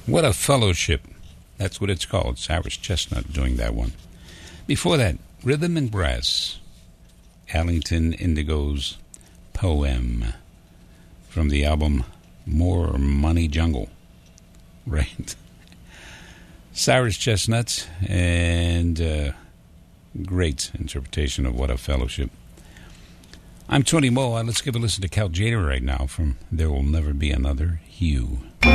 What a Fellowship. That's what it's called. Cyrus Chestnut doing that one. Before that, Rhythm and Brass. Allington Indigo's Poem from the album More Money Jungle. Right. Cyrus Chestnut and great interpretation of What a Fellowship. I'm Tony Moe. Let's give a listen to Cal Tjader right now from There Will Never Be Another Hue.